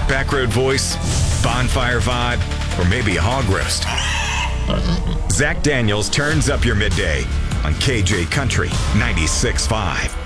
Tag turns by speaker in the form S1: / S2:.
S1: Backroad voice, bonfire vibe, or maybe a hog roast. Zach Daniels turns up your midday on KJ Country 96.5.